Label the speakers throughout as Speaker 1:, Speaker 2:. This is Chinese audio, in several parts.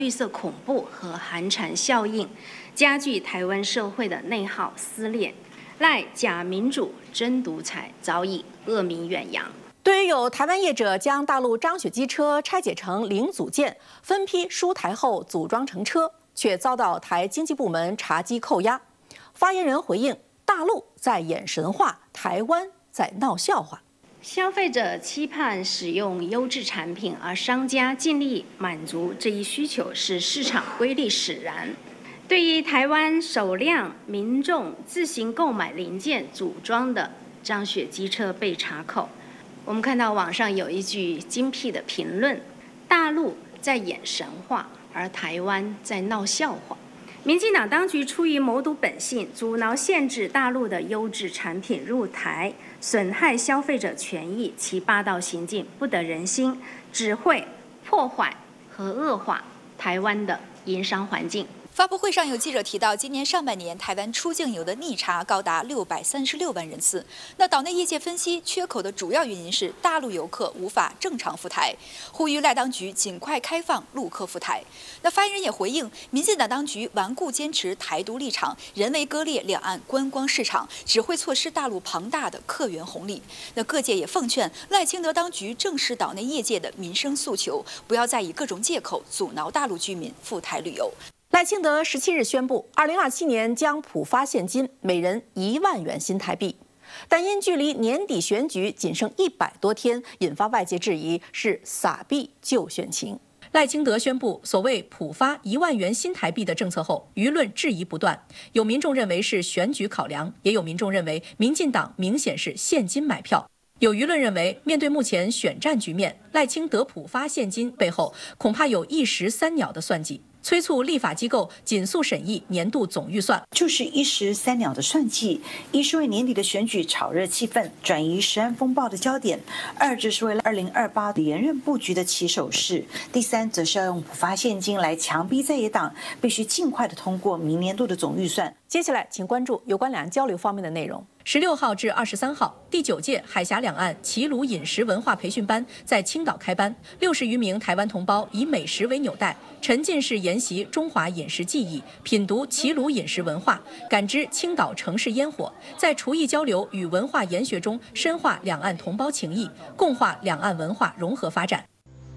Speaker 1: 绿色恐怖和寒蝉效应，加剧台湾社会的内耗撕裂。赖假民主真独裁，早已恶名远扬。
Speaker 2: 对于有台湾业者将大陆张雪机车拆解成零组件，分批输台后组装成车，却遭到台经济部门查缉扣押。发言人回应：大陆在演神话，台湾在闹笑话。
Speaker 1: 消费者期盼使用优质产品，而商家尽力满足这一需求，使市场规律使然。对于台湾首辆民众自行购买零件组装的张雪机车被查扣，我们看到网上有一句精辟的评论：大陆在演神话，而台湾在闹笑话。民进党当局出于谋独本性，阻挠限制大陆的优质产品入台，损害消费者权益，其霸道行径不得人心，只会破坏和恶化台湾的营商环境。
Speaker 3: 发布会上有记者提到，今年上半年台湾出境游的逆查高达636万人次。那岛内业界分析，缺口的主要原因是大陆游客无法正常赴台，呼吁赖当局尽快开放陆客赴台。那发言人也回应，民进党当局顽固坚持台独立场，人为割裂两岸观光市场，只会错失大陆庞大的客源红利。那各界也奉劝赖清德当局正视岛内业界的民生诉求，不要再以各种借口阻挠大陆居民赴台旅游。
Speaker 2: 赖清德17日宣布，2027年将普发现金，每人1万元新台币。但因距离年底选举仅剩100多天，引发外界质疑是撒币救选情。赖清德宣布所谓普发1万元新台币的政策后，舆论质疑不断，有民众认为是选举考量，也有民众认为民进党明显是现金买票。有舆论认为，面对目前选战局面，赖清德普发现金背后恐怕有一石三鸟的算计，催促立法机构紧速审议年度总预算。
Speaker 4: 就是一石三鸟的算计，一是为年底的选举炒热气氛，转移食安风暴的焦点；二只是为了2028连任布局的起手式；第三，则是要用普发现金来强逼在野党必须尽快的通过明年度的总预算。
Speaker 2: 接下来，请关注有关两岸交流方面的内容。16号至23号，第9届海峡两岸齐鲁饮食文化培训班在青岛开班，60余名台湾同胞以美食为纽带，沉浸式研习中华饮食技艺，品读齐鲁饮食文化，感知青岛城市烟火，在厨艺交流与文化研学中深化两岸同胞情谊，共话两岸文化融合发展。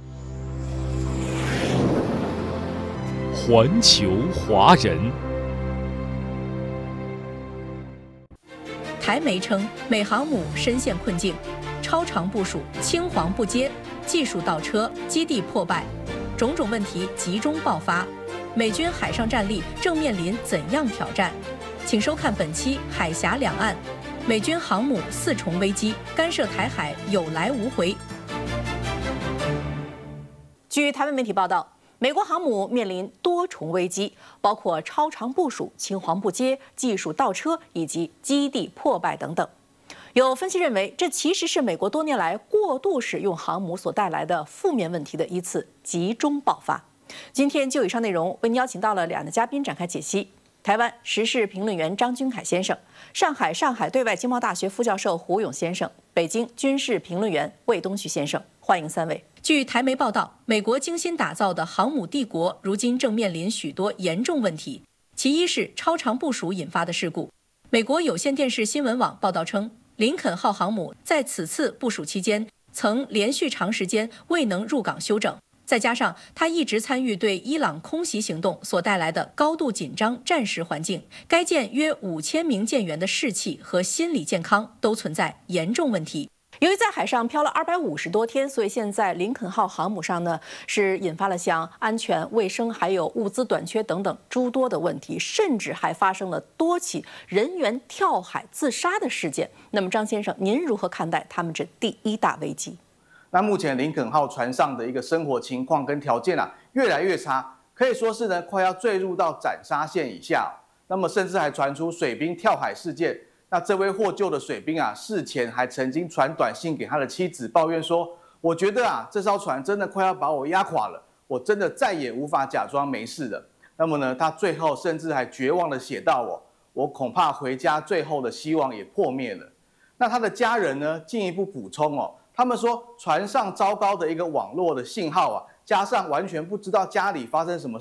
Speaker 5: 环球华人。
Speaker 2: 台媒称，美航母深陷困境，超长部署，青黄不接，技术倒车，基地破败，种种问题集中爆发。美军海上战力正面临怎样挑战？请收看本期《海峡两岸》，美军航母4重危机，干涉台海有来无回。据台湾媒体报道，美国航母面临多重危机，包括超长部署、青黄不接、技术倒车以及基地破败等等。有分析认为，这其实是美国多年来过度使用航母所带来的负面问题的一次集中爆发。今天就以上内容，为您邀请到了两岸的嘉宾展开解析。台湾时事评论员张君凯先生，上海对外经贸大学副教授胡勇先生，北京军事评论员魏东旭先生，欢迎3位。据台媒报道，美国精心打造的航母帝国如今正面临许多严重问题，其一是超长部署引发的事故。美国有线电视新闻网报道称，林肯号航母在此次部署期间曾连续长时间未能入港休整，再加上他一直参与对伊朗空袭行动所带来的高度紧张战时环境，该舰约5000名舰员的士气和心理健康都存在严重问题。由于在海上漂了250多天，所以现在林肯号航母上呢是引发了像安全、卫生还有物资短缺等等诸多的问题，甚至还发生了多起人员跳海自杀的事件。那么张先生，您如何看待他们这第一大危机？
Speaker 6: 那目前林肯号船上的一个生活情况跟条件越来越差，可以说是呢快要坠入到斩杀线以下。那么甚至还传出水兵跳海事件。那这位获救的水兵事前还曾经传短信给他的妻子，抱怨说：“我觉得这艘船真的快要把我压垮了，我真的再也无法假装没事了。”那么呢，他最后甚至还绝望的写道：“我恐怕回家最后的希望也破灭了。”那他的家人呢，进一步补充他们说船上糟糕的一个网络的信号加上完全不知道家里发生什么